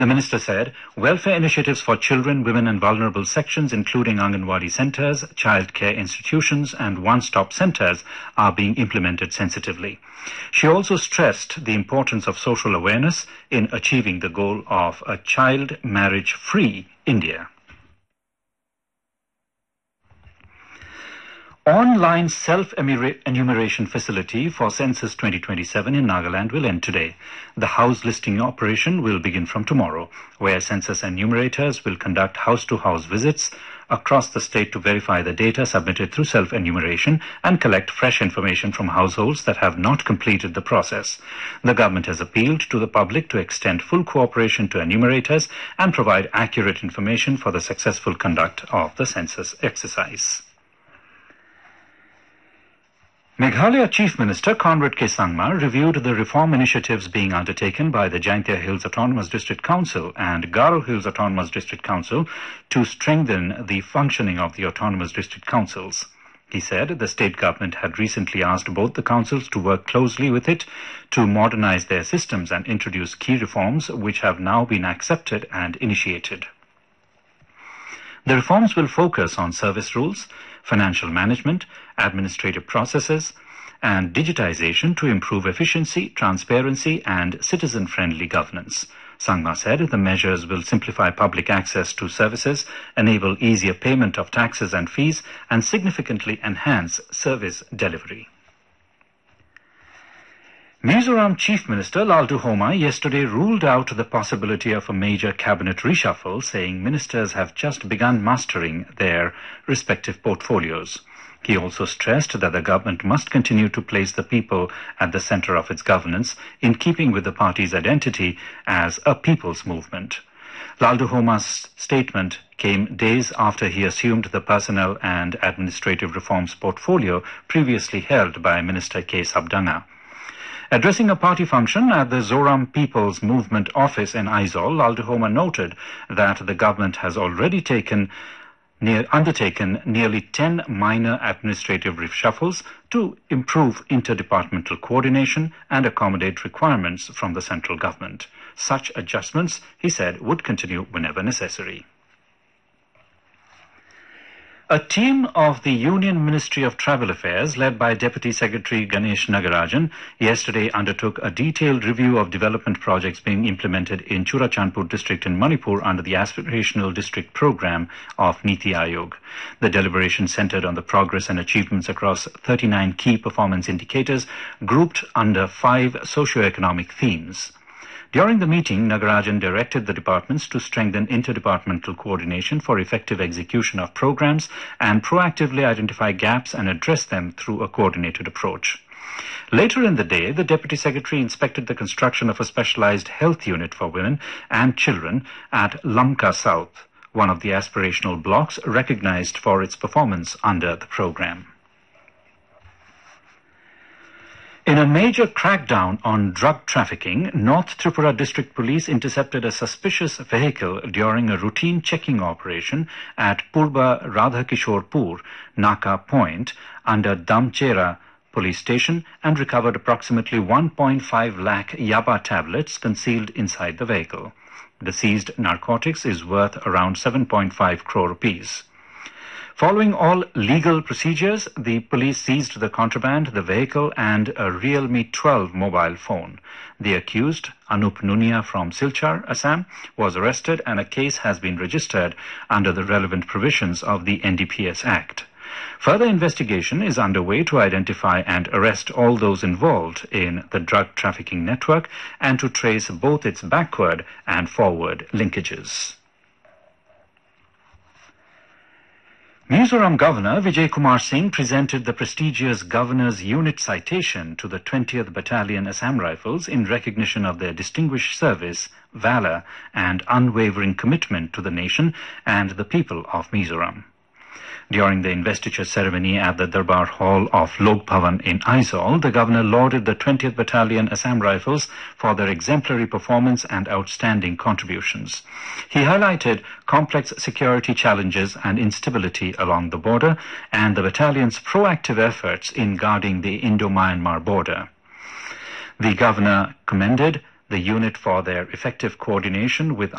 The minister said, welfare initiatives for children, women and vulnerable sections, including Anganwadi centres, childcare institutions and one-stop centres, are being implemented sensitively. She also stressed the importance of social awareness in achieving the goal of a child marriage-free India. Online self-enumeration facility for Census 2027 in Nagaland will end today. The house listing operation will begin from tomorrow, where census enumerators will conduct house-to-house visits across the state to verify the data submitted through self-enumeration and collect fresh information from households that have not completed the process. The government has appealed to the public to extend full cooperation to enumerators and provide accurate information for the successful conduct of the census exercise. Meghalaya Chief Minister Conrad K. Sangma reviewed the reform initiatives being undertaken by the Jaintia Hills Autonomous District Council and Garo Hills Autonomous District Council to strengthen the functioning of the autonomous district councils. He said the state government had recently asked both the councils to work closely with it to modernize their systems and introduce key reforms which have now been accepted and initiated. The reforms will focus on service rules, financial management, administrative processes, and digitization to improve efficiency, transparency, and citizen-friendly governance. Sangma said the measures will simplify public access to services, enable easier payment of taxes and fees, and significantly enhance service delivery. Mizoram Chief Minister Laldu Homa yesterday ruled out the possibility of a major cabinet reshuffle, saying ministers have just begun mastering their respective portfolios. He also stressed that the government must continue to place the people at the center of its governance, in keeping with the party's identity as a people's movement. Laldu Homa's statement came days after he assumed the personnel and administrative reforms portfolio previously held by Minister K. Sabdanga. Addressing a party function at the Zoram People's Movement office in Aizawl, Laldu Homa noted that the government has already undertaken nearly 10 minor administrative reshuffles to improve interdepartmental coordination and accommodate requirements from the central government. Such adjustments, he said, would continue whenever necessary. A team of the Union Ministry of Tribal Affairs, led by Deputy Secretary Ganesh Nagarajan, yesterday undertook a detailed review of development projects being implemented in Churachandpur district in Manipur under the Aspirational District Program of Niti Aayog. The deliberation centered on the progress and achievements across 39 key performance indicators grouped under 5 socio-economic themes. During the meeting, Nagarajan directed the departments to strengthen interdepartmental coordination for effective execution of programs and proactively identify gaps and address them through a coordinated approach. Later in the day, the Deputy Secretary inspected the construction of a specialized health unit for women and children at Lamka South, one of the aspirational blocks recognized for its performance under the program. In a major crackdown on drug trafficking, North Tripura District Police intercepted a suspicious vehicle during a routine checking operation at Purba Radhakishorpur Naka Point under Damchera Police Station and recovered approximately 1.5 lakh yaba tablets concealed inside the vehicle. The seized narcotics is worth around 7.5 crore rupees. Following all legal procedures, the police seized the contraband, the vehicle and a Realme 12 mobile phone. The accused, Anup Nunia from Silchar, Assam, was arrested and a case has been registered under the relevant provisions of the NDPS Act. Further investigation is underway to identify and arrest all those involved in the drug trafficking network and to trace both its backward and forward linkages. Mizoram Governor Vijay Kumar Singh presented the prestigious Governor's Unit Citation to the 20th Battalion Assam Rifles in recognition of their distinguished service, valor, and unwavering commitment to the nation and the people of Mizoram. During the investiture ceremony at the Darbar Hall of Lok Bhavan in Aizawl, the Governor lauded the 20th Battalion Assam Rifles for their exemplary performance and outstanding contributions. He highlighted complex security challenges and instability along the border and the battalion's proactive efforts in guarding the Indo-Myanmar border. The Governor commended the unit for their effective coordination with